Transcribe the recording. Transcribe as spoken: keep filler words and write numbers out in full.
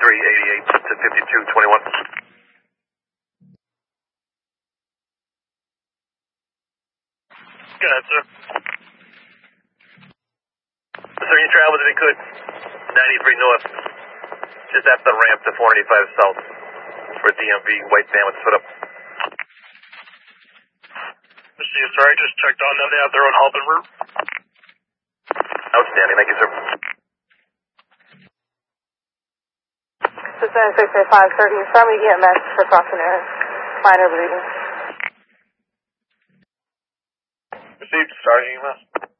three eighty-eight to fifty-two twenty-one. Go ahead, sir. Sir, you traveled if you could. ninety-three north. Just after the ramp to four eighty-five south. For D M V, white van with foot up. Received, sir. I just checked on them. They have their own hub and route. Outstanding. Thank you, sir. Suspend six eight five thirty. From E M S for crossing air. Minor bleeding. Received. Starting E M S.